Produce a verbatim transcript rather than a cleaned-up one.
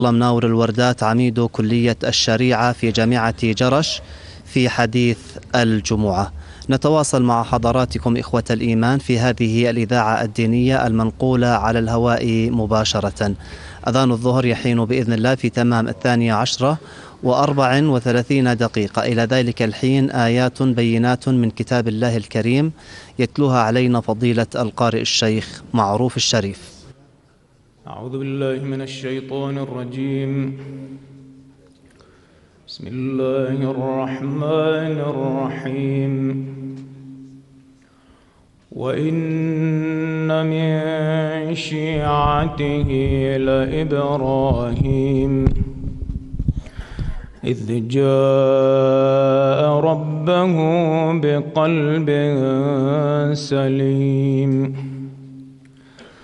مناور الوردات عميد كلية الشريعة في جامعة جرش في حديث الجمعة. نتواصل مع حضراتكم إخوة الإيمان في هذه الإذاعة الدينية المنقولة على الهواء مباشرة. أذان الظهر يحين بإذن الله في تمام الثانية عشرة وأربع وثلاثين دقيقة. إلى ذلك الحين آيات بينات من كتاب الله الكريم يتلوها علينا فضيلة القارئ الشيخ معروف الشريف. أعوذ بالله من الشيطان الرجيم. بسم الله الرحمن الرحيم. وإن من شيعته لإبراهيم إذ جاء ربه بقلب سليم